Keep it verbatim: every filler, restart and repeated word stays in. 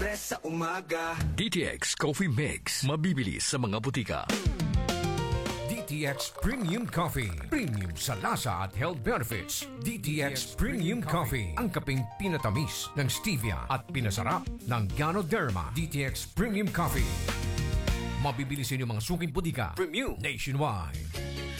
Express sa umaga. D T X Coffee Mix. Mabibili sa mga butika. D T X Premium Coffee. Premium sa lasa at health benefits. D T X Premium Coffee. Ang kaping pinatamis ng stevia at pinasarap ng Ganoderma. D T X Premium Coffee. Mabibili sa inyong mga suking butika. Premium nationwide.